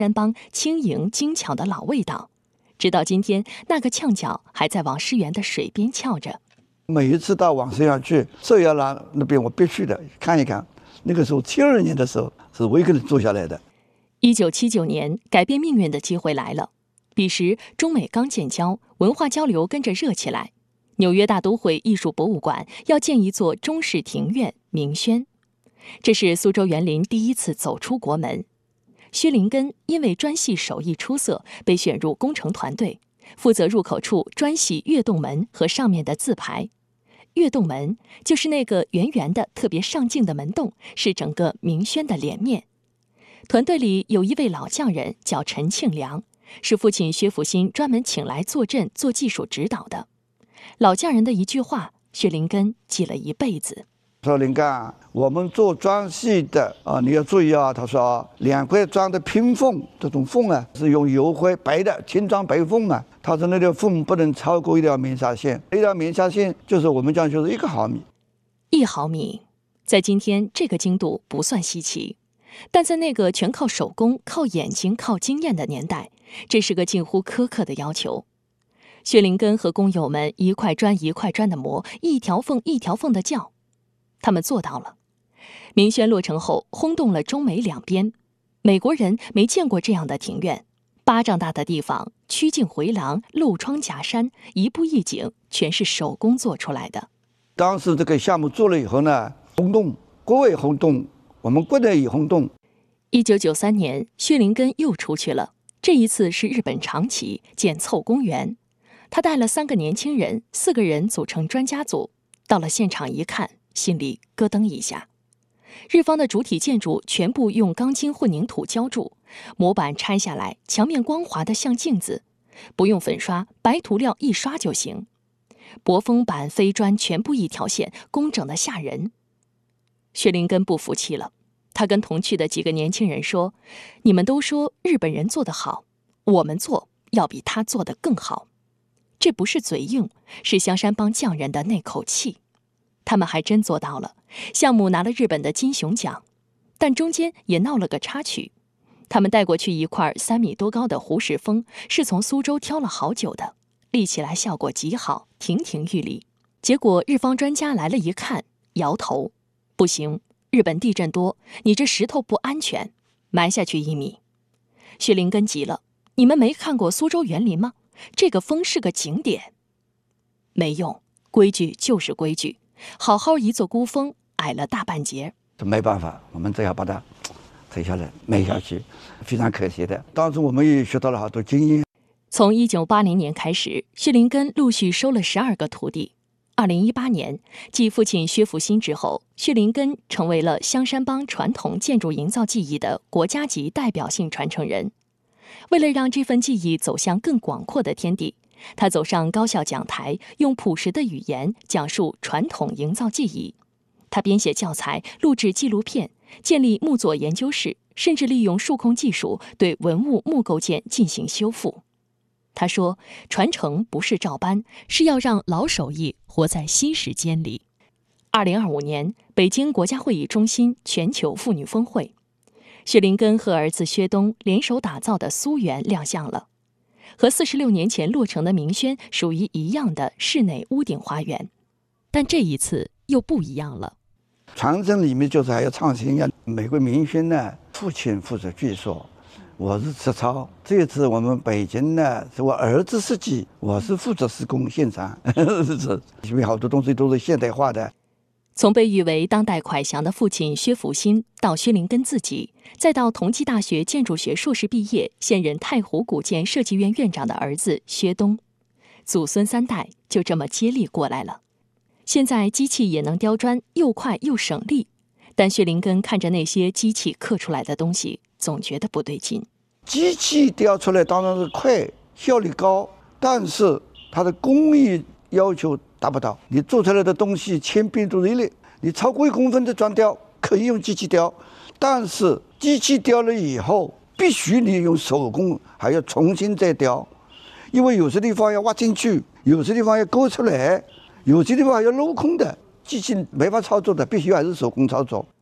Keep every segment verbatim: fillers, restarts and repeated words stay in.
山帮轻盈精巧的老味道。直到今天，那个呛脚还在王师园的水边翘着。 每一次到王师园去，寿窑廊那边我必须的看一看。那个时候七二年的时候，是我一个人住下来的。 一九七九年，改变命运的机会来了。彼时，中美刚建交，文化交流跟着热起来。纽约大都会艺术博物馆要建一座中式庭院明轩，这是苏州园林第一次走出国门。薛林根因为砖系手艺出色，被选入工程团队，负责入口处砖系跃动门和上面的字牌。跃动门就是那个圆圆的、特别上镜的门洞，是整个明轩的脸面。团队里有一位老匠人叫陈庆良，是父亲薛福新专门请来坐镇做技术指导的。老匠人的一句话，薛林根记了一辈子。 说林根，我们做砖系的啊，你要注意啊。他说，两块砖的拼缝，这种缝啊，是用油灰白的青砖白缝啊。他说那条缝不能超过一条棉纱线，一条棉纱线就是我们讲就是一个毫米。 一毫米，在今天这个精度不算稀奇，但在那个全靠手工、靠眼睛、靠经验的年代，这是个近乎苛刻的要求。薛林根和工友们一块砖一块砖的磨，一条缝一条缝的叫，他们做到了。明轩落成后，轰动了中美两边。美国人没见过这样的庭院，巴掌大的地方，曲径回廊，漏窗夹山，一步一景，全是手工做出来的。 当时这个项目做了以后呢，轰动，国外轰动，我们国内也轰动。 一九九三年，薛林根又出去了，这一次是日本长崎建凑公园。他带了三个年轻人，四个人组成专家组。到了现场一看，心里咯噔一下。日方的主体建筑全部用钢筋混凝土浇筑，模板拆下来，墙面光滑的像镜子，不用粉刷，白涂料一刷就行。薄封板、飞砖全部一条线，工整的吓人。薛林根不服气了，他跟同去的几个年轻人说：“你们都说日本人做得好，我们做要比他做得更好。”这不是嘴硬，是香山帮匠人的那口气。他们还真做到了，项目拿了日本的金熊奖，但中间也闹了个插曲。他们带过去一块三米多高的胡石峰，是从苏州挑了好久的，立起来效果极好，亭亭玉立。结果日方专家来了一看，摇头：“不行，日本地震多，你这石头不安全，埋下去一米。”薛林根急了：“你们没看过苏州园林吗？这个峰是个景点。”没用，规矩就是规矩，好好一座孤峰，矮了大半截。 没办法，我们只要把它推下来，埋下去，非常可惜的。当时我们也学到了好多经验。 从一九八零年开始，薛林根陆续收了十二个徒弟。二零一八年，继父亲薛福新之后，薛林根成为了香山帮传统建筑营造技艺的国家级代表性传承人。为了让这份技艺走向更广阔的天地，他走上高校讲台，用朴实的语言讲述传统营造技艺。他编写教材，录制纪录片，建立木作研究室，甚至利用数控技术对文物木构件进行修复。他说，传承不是照搬，是要让老手艺活在新时间里。二零二五年，北京国家会议中心全球妇女峰会，薛林根和儿子薛东联手打造的苏园亮相了，和四十六年前落成的明轩属于一样的室内屋顶花园，但这一次又不一样了。 传承里面就是还要创新呀。美国明轩呢，父亲负责技术，我是实操。这次我们北京呢，是我儿子设计，我是负责施工现场，是因为好多东西都是现代化的。 从被誉为当代蒯祥的父亲薛福新，到薛林根自己，再到同济大学建筑学硕士毕业，现任太湖古建设计院院长的儿子薛东，祖孙三代就这么接力过来了。现在机器也能雕砖，又快又省力，但薛林根看着那些机器刻出来的东西，总觉得不对劲。 机器雕出来当然是快，效率高，但是它的工艺要求达不到。你做出来的东西千篇一律，你超过一公分的砖雕可以用机器雕，但是机器雕了以后，必须你用手工还要重新再雕，因为有些地方要挖进去，有些地方要勾出来，有些地方还要镂空的，机器没法操作的，必须还是手工操作。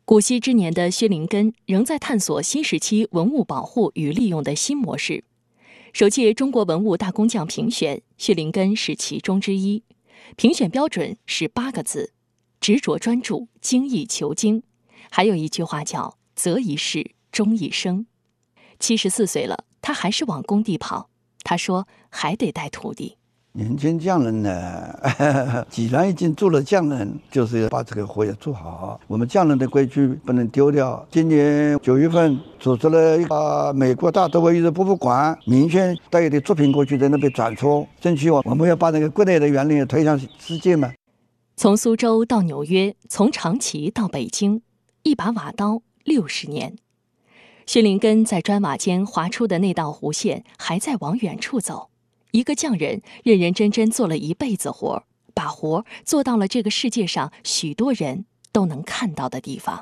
古稀之年的薛林根仍在探索新时期文物保护与利用的新模式。首届中国文物大工匠评选，薛林根是其中之一。评选标准是八个字：执着专注，精益求精。还有一句话叫“择一事，终一生”。七十四岁了，他还是往工地跑。他说：“还得带徒弟。” 年轻匠人呢，既然已经做了匠人，就是要把这个活要做好。我们匠人的规矩不能丢掉。今年九月份组织了一个美国大都会艺术博物馆民选带有的作品过去，在那边展出，争取我们要把那个国内的原理推向世界嘛。 从苏州到纽约，从长崎到北京，一把瓦刀六十年。薛林根在砖瓦间划出的那道弧线，还在往远处走。一个匠人认认真真做了一辈子活，把活做到了这个世界上许多人都能看到的地方。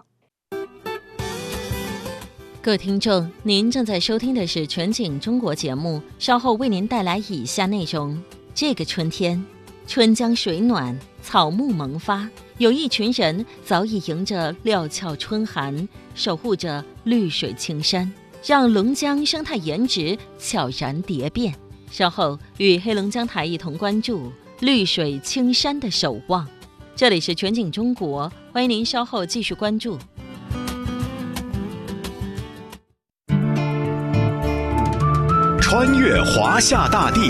各位听众，您正在收听的是全景中国节目，稍后为您带来以下内容。这个春天，春江水暖，草木萌发，有一群人早已迎着料峭春寒，守护着绿水青山，让龙江生态颜值悄然蝶变。稍后与黑龙江台一同关注绿水青山的守望。这里是全景中国，欢迎您稍后继续关注。 穿越华夏大地，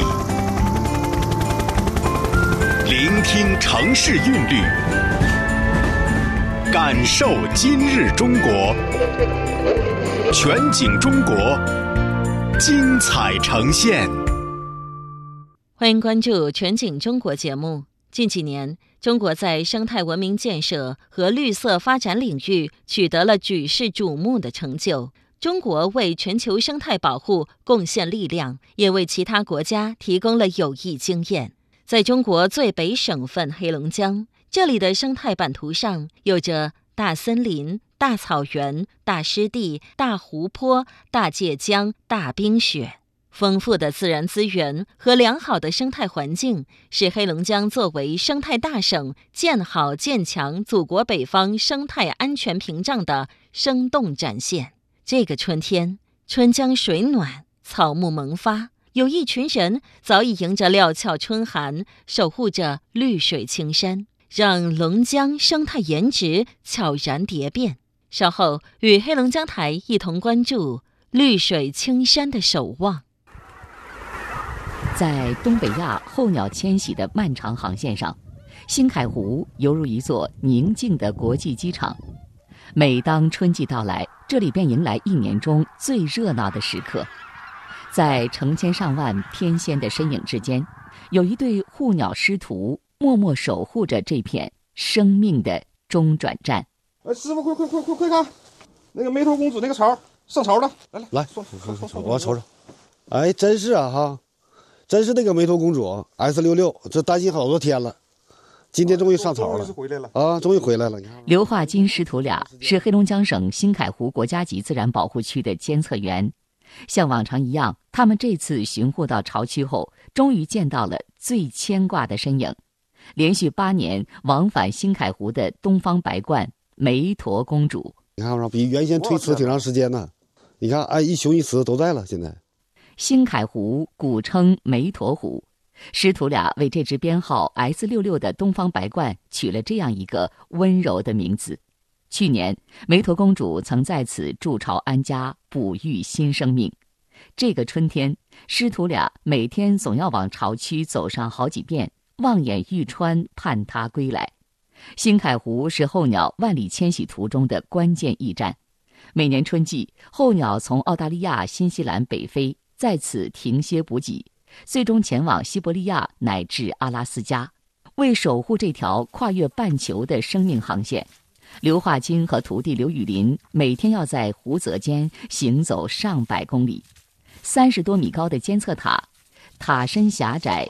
聆听城市韵律，感受今日中国。全景中国，精彩呈现。 欢迎关注全景中国节目。近几年，中国在生态文明建设和绿色发展领域取得了举世瞩目的成就。中国为全球生态保护贡献力量，也为其他国家提供了有益经验。在中国最北省份黑龙江，这里的生态版图上有着大森林、大草原、大湿地、大湖泊、大界江、大冰雪。丰富的自然资源和良好的生态环境，是黑龙江作为生态大省建好建强祖国北方生态安全屏障的生动展现。这个春天，春江水暖，草木萌发，有一群人早已迎着料峭春寒，守护着绿水青山，让龙江生态颜值悄然蝶变。稍后与黑龙江台一同关注绿水青山的守望。 在东北亚候鸟迁徙的漫长航线上，新凯湖犹如一座宁静的国际机场。每当春季到来，这里便迎来一年中最热闹的时刻。在成千上万天仙的身影之间，有一对护鸟师徒默默守护着这片生命的中转站。 哎，师傅，快快快快快看，那个梅头公主那个巢上巢了，来来来，我瞅瞅。哎，真是啊哈。真是那个梅头公主 S 六六，这担心好多天了，今天终于上巢了， 终于回来了啊！终于回来了。 刘化金师徒俩是黑龙江省新凯湖国家级自然保护区的监测员，像往常一样，他们这次巡护到巢区后，终于见到了最牵挂的身影。连续八年往返新凯湖的东方白鹳梅陀公主， 你看比原先推迟挺长时间呢。你看，哎，一雄一雌都在了，现在。 新凯湖古称梅陀湖，师徒俩为这只编号 S 六六的东方白鹳取了这样一个温柔的名字。去年，梅陀公主曾在此筑巢安家，哺育新生命。这个春天，师徒俩每天总要往巢区走上好几遍，望眼欲穿，盼它归来。新凯湖是候鸟万里迁徙途中的关键驿站。每年春季，候鸟从澳大利亚、新西兰北飞，在此停歇补给，最终前往西伯利亚乃至阿拉斯加。为守护这条跨越半球的生命航线，刘化金和徒弟刘雨林每天要在湖泽间行走上百公里。三十多米高的监测塔，塔身狭窄，